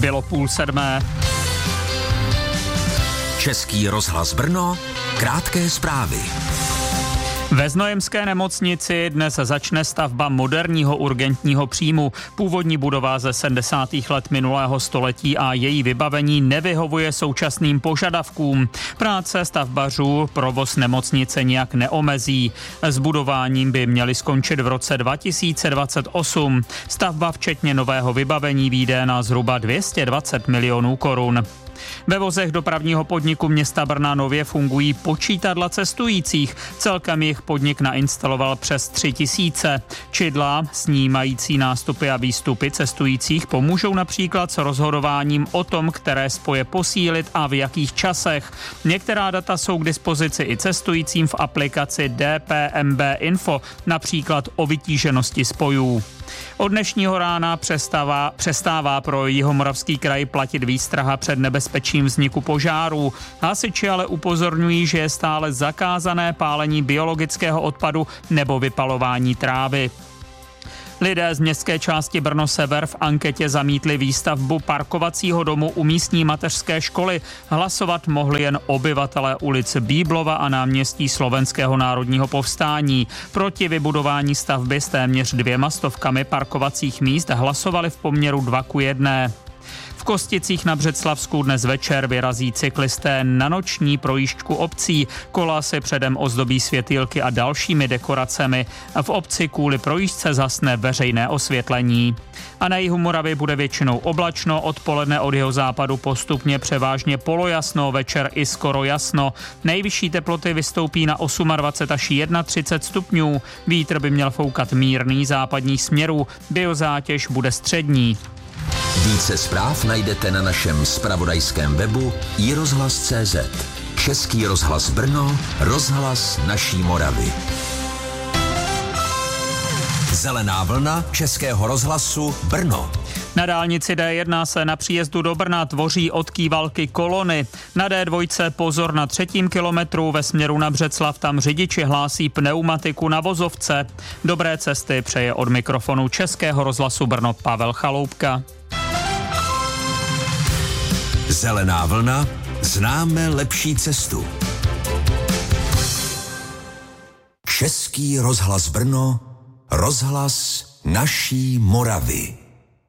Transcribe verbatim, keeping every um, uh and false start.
Bylo půl sedmé. Český rozhlas Brno, krátké zprávy. Ve Znojemské nemocnici dnes začne stavba moderního urgentního příjmu. Původní budova ze sedmdesátých let minulého století a její vybavení nevyhovuje současným požadavkům. Práce stavbařů provoz nemocnice nijak neomezí. S budováním by měly skončit v roce dva tisíce dvacet osm. Stavba včetně nového vybavení vyjde na zhruba dvě stě dvacet milionů korun. Ve vozech dopravního podniku města Brna nově fungují počítadla cestujících. Celkem jich podnik nainstaloval přes tři tisíce. Čidla snímající nástupy a výstupy cestujících pomůžou například s rozhodováním o tom, které spoje posílit a v jakých časech. Některá data jsou k dispozici i cestujícím v aplikaci D P M B Info, například o vytíženosti spojů. Od dnešního rána přestává, přestává pro Jihomoravský kraj platit výstraha před nebezpečím vzniku požárů. Hasiči ale upozorňují, že je stále zakázané pálení biologického odpadu nebo vypalování trávy. Lidé z městské části Brno Sever v anketě zamítli výstavbu parkovacího domu u místní mateřské školy. Hlasovat mohli jen obyvatelé ulic Bíblova a náměstí Slovenského národního povstání. Proti vybudování stavby s téměř dvěma stovkami parkovacích míst hlasovali v poměru dva ku jedné. V Kosticích na Břeclavsku dnes večer vyrazí cyklisté na noční projížďku obcí. Kola se předem ozdobí světýlky a dalšími dekoracemi. V obci kvůli projížďce zasne veřejné osvětlení. A na jihu Moravy bude většinou oblačno, odpoledne od jihozápadu postupně převážně polojasno, večer i skoro jasno. Nejvyšší teploty vystoupí na dvacet osm až třicet jedna stupňů. Vítr by měl foukat mírný západní směru, biozátěž bude střední. Více zpráv najdete na našem zpravodajském webu i rozhlas tečka cé zet. Český rozhlas Brno, rozhlas naší Moravy. Zelená vlna Českého rozhlasu Brno. Na dálnici D jedna se na příjezdu do Brna tvoří odkývalky kolony. Na D dva pozor na třetím kilometru ve směru na Břeclav, tam řidiči hlásí pneumatiku na vozovce. Dobré cesty přeje od mikrofonu Českého rozhlasu Brno Pavel Chaloupka. Zelená vlna, známe lepší cestu. Český rozhlas Brno, rozhlas naší Moravy.